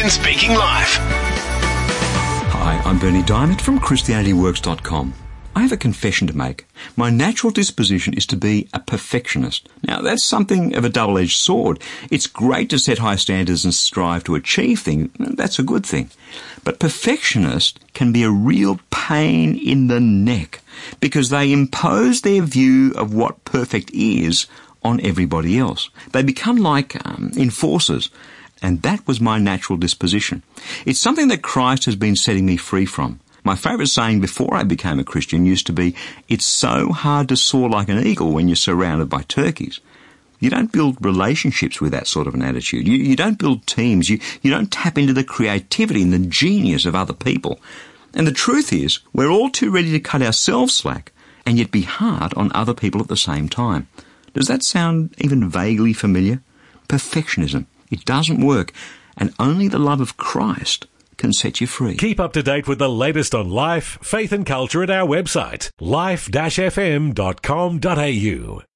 Christian Speaking Life. Hi, I'm Bernie Diamond from ChristianityWorks.com. I have a confession to make. My natural disposition is to be a perfectionist. Now, that's something of a double-edged sword. It's great to set high standards and strive to achieve things. That's a good thing. But perfectionists can be a real pain in the neck because they impose their view of what perfect is on everybody else. They become like enforcers. And that was my natural disposition. It's something that Christ has been setting me free from. My favourite saying before I became a Christian used to be, it's so hard to soar like an eagle when you're surrounded by turkeys. You don't build relationships with that sort of an attitude. You don't build teams. You don't tap into the creativity and the genius of other people. And the truth is, we're all too ready to cut ourselves slack and yet be hard on other people at the same time. Does that sound even vaguely familiar? Perfectionism. It doesn't work, and only the love of Christ can set you free. Keep up to date with the latest on life, faith and culture at our website, life-fm.com.au.